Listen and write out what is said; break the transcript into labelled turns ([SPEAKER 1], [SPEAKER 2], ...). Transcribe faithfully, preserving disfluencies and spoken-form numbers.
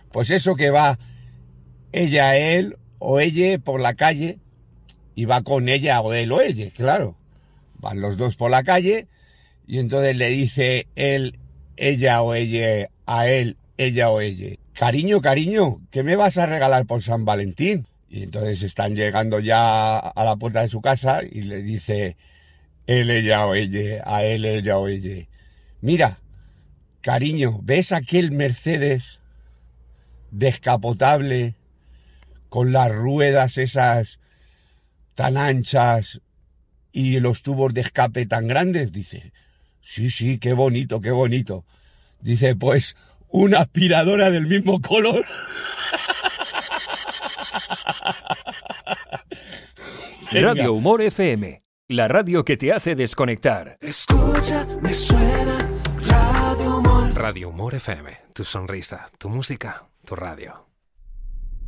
[SPEAKER 1] Pues eso que va ella, él o ella por la calle y va con ella o él o ella, claro. Van los dos por la calle y entonces le dice él, ella o ella a él, ella o ella: cariño, cariño, ¿qué me vas a regalar por San Valentín? Y entonces están llegando ya a la puerta de su casa y le dice él, ella o ella a él, ella o ella: mira, cariño, ¿ves aquel Mercedes descapotable con las ruedas esas tan anchas y los tubos de escape tan grandes? Dice: sí, sí, qué bonito, qué bonito. Dice: pues una aspiradora del mismo color.
[SPEAKER 2] Radio Humor F M, la radio que te hace desconectar.
[SPEAKER 3] Escucha, me suena Radio Humor.
[SPEAKER 4] Radio Humor F M, tu sonrisa, tu música, tu radio.